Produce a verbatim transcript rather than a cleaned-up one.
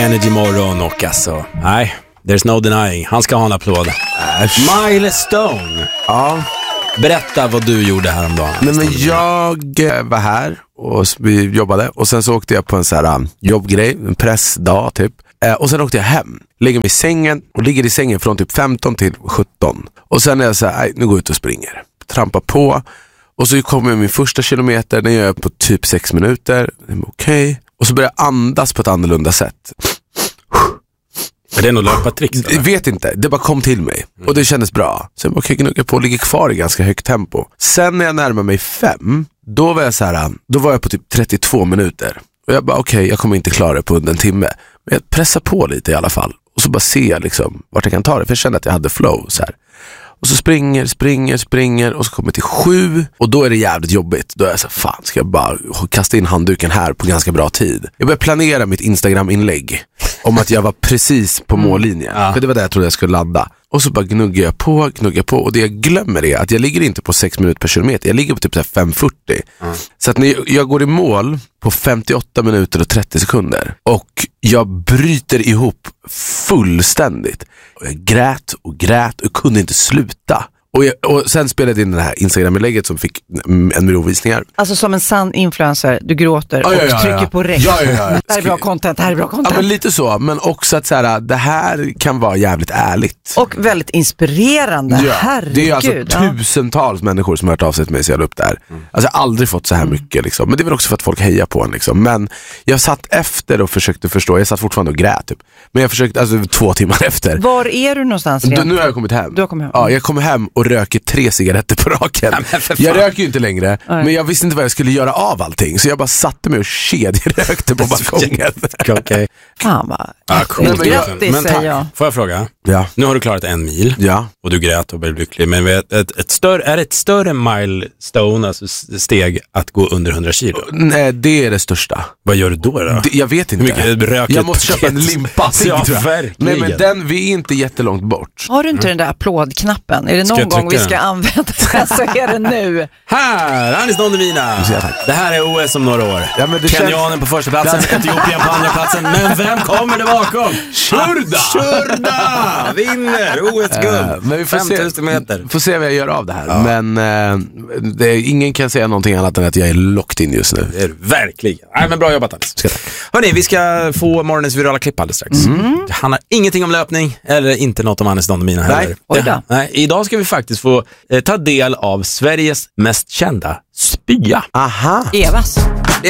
Energy morgon och alltså, nej, there's no denying. Han ska ha en applåd. Äh, Milestone. Ja. Berätta vad du gjorde häromdagen. Nej, men jag var här och vi jobbade och sen så åkte jag på en så här jobbgrej, en pressdag typ. Och sen åkte jag hem, lägger mig i sängen och ligger i sängen från typ femton till sjutton. Och sen är jag så här, nej, nu går jag ut och springer. Trampar på och så kommer jag min första kilometer, den gör jag på typ sex minuter. Okej. Okay. Och så börjar jag andas på ett annorlunda sätt. Är det något löpartricks? Jag vet inte, det bara kom till mig. Mm. Och det kändes bra. Så jag bara, okej, gnugga på och ligger kvar i ganska högt tempo. Sen när jag närmar mig fem, då var jag så här, då var jag på typ trettiotvå minuter. Och jag bara, okej, okay, jag kommer inte klara det på under en timme. Men jag pressar på lite i alla fall. Och så bara ser jag liksom vart jag kan ta det. För jag kände att jag hade flow så här. Och så springer, springer, springer och så kommer jag till sju och då är det jävligt jobbigt. Då är jag så fan, ska jag bara kasta in handduken här på ganska bra tid. Jag började planera mitt Instagram-inlägg om att jag var precis på mållinjen. Mm. Ja. För det var det jag trodde jag skulle ladda. Och så bara gnuggar jag på, gnuggar på. Och det jag glömmer är att jag ligger inte på sex minuter per kilometer. Jag ligger på typ fem fyrtio. Mm. Så att när jag går i mål på femtioåtta minuter och trettio sekunder. Och jag bryter ihop fullständigt. Och jag grät och grät och kunde inte sluta. Och, jag, och sen spelade jag in det här Instagram-inlägget som fick en miljon visningar. Alltså som en sann influencer, du gråter och ja, ja, ja. trycker på räck. Ja, ja, ja. Det här är bra content, det här är bra content. Ja, men lite så, men också att så här, det här kan vara jävligt ärligt. Och väldigt inspirerande, ja, herregud. Det är alltså tusentals människor som har hört av sig till mig så jag la upp där. Mm. Alltså jag har aldrig fått så här mm. mycket liksom. Men det är väl också för att folk hejar på en liksom. Men jag satt efter och försökte förstå, jag satt fortfarande och grät typ. Men jag försökte, alltså två timmar efter. Var är du någonstans? Du, nu har jag kommit hem. Du har kommit hem. Ja, jag kommer hem och röker tre cigaretter på raken. Ja, jag röker ju inte längre, Nej. men jag visste inte vad jag skulle göra av allting. Så jag bara satte mig och kedjerökte på balkongen. Okej. Okay. Fan vad ah, cool. men, grattis, men tack. Jag. Får jag fråga? Ja. Nu har du klarat en mil. Ja. Och du grät och blev lycklig. Men ett, ett, ett större, är det ett större milestone, alltså steg att gå under hundra kilo? Nej, det är det största. Vad gör du då då? Det, jag vet inte. Hur mycket röket jag måste köpa en limpa. Ja, verkligen. Nej, men den, vi är inte jättelångt bort. Har du inte mm. den där applådknappen? Är det någon gång vi ska den? använda den så är det nu. Här, Anis Don Demina. Det här är O S om några år. Ja, Kenyanen känns... på första platsen, Etiopien på andra platsen. Men vem kommer det bakom? Shurda! Shurda vinner O S-guld. Uh, femtusen meter. Får se vad jag gör av det här. Ja. Men uh, det är, ingen kan säga någonting annat än att jag är locked in just nu. Det är verkligen. Nej, men bra jobbat, Anis. Hörrni, vi ska få morgonens virala klipp alldeles strax. Mm. Det handlar ingenting om löpning eller inte något om Anis Don Demina heller. Nej, det, nej, idag ska vi faktiskt få eh, ta del av Sveriges mest kända spya. Aha. Evas.